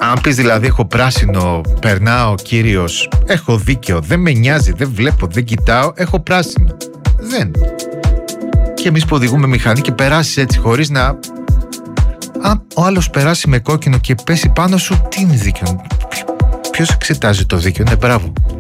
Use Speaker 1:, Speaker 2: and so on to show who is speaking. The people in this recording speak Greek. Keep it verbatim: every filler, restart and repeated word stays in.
Speaker 1: Αν πεις δηλαδή έχω πράσινο, περνάω κύριος, έχω δίκιο, δεν με νοιάζει, δεν βλέπω, δεν κοιτάω, έχω πράσινο. Δεν. Και εμείς που οδηγούμε μηχανή και περάσεις έτσι χωρίς να... Αν ο άλλος περάσει με κόκκινο και πέσει πάνω σου, τι είναι δίκιο? Ποιος εξετάζει το δίκιο? Ναι, μπράβο.